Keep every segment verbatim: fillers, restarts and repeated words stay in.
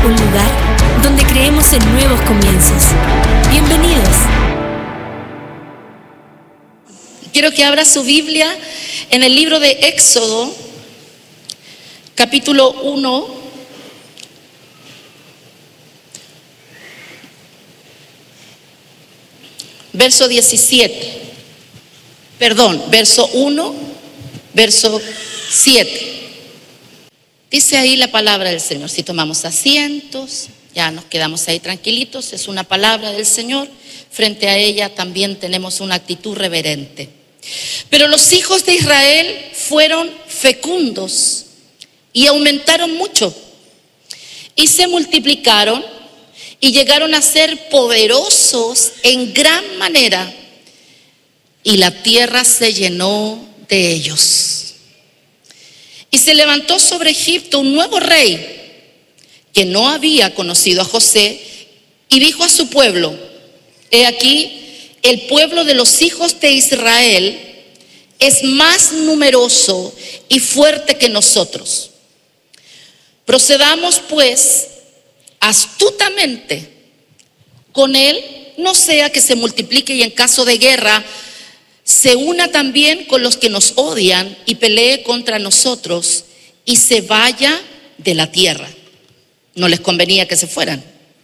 un lugar donde creemos en nuevos comienzos. Bienvenidos. Quiero que abra su Biblia en el libro de Éxodo, capítulo uno. Verso diecisiete. Perdón, verso uno, verso siete. Dice ahí la palabra del Señor. Si tomamos asientos, ya nos quedamos ahí tranquilitos. Es una palabra del Señor. Frente a ella también tenemos una actitud reverente. Pero los hijos de Israel fueron fecundos y aumentaron mucho. Y se multiplicaron y llegaron a ser poderosos en gran manera. Y la tierra se llenó de ellos. Y se levantó sobre Egipto un nuevo rey que no había conocido a José y dijo a su pueblo: he aquí, el pueblo de los hijos de Israel es más numeroso y fuerte que nosotros. Procedamos pues astutamente con él, no sea que se multiplique y en caso de guerra se una también con los que nos odian y pelee contra nosotros y se vaya de la tierra. No les convenía que se fueran.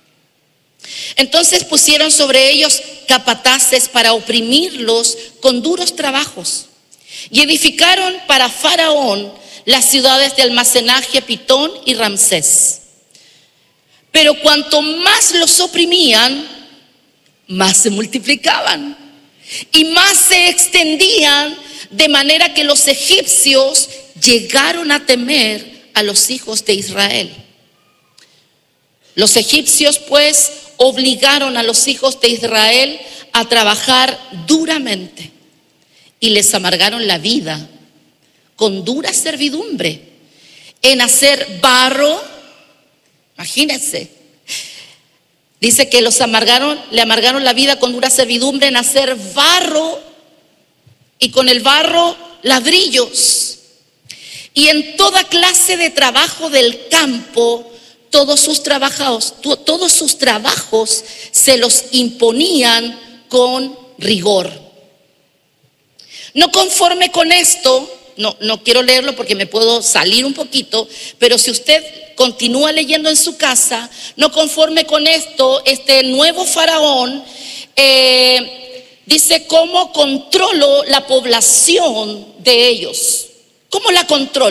Entonces pusieron sobre ellos capataces para oprimirlos con duros trabajos y edificaron para Faraón las ciudades de almacenaje Pitón y Ramsés. Pero cuanto más los oprimían, más se multiplicaban y más se extendían, de manera que los egipcios llegaron a temer a los hijos de Israel. Los egipcios pues obligaron a los hijos de Israel a trabajar duramente y les amargaron la vida con dura servidumbre en hacer barro. Imagínense. Dice que los amargaron, le amargaron la vida con dura servidumbre en hacer barro y con el barro ladrillos. Y en toda clase de trabajo del campo, todos sus trabajos, todos sus trabajos se los imponían con rigor. No conforme con esto, no, no quiero leerlo porque me puedo salir un poquito, pero si usted continúa leyendo en su casa, no conforme con esto, este nuevo faraón eh, dice cómo controló la población de ellos. ¿Cómo la controló?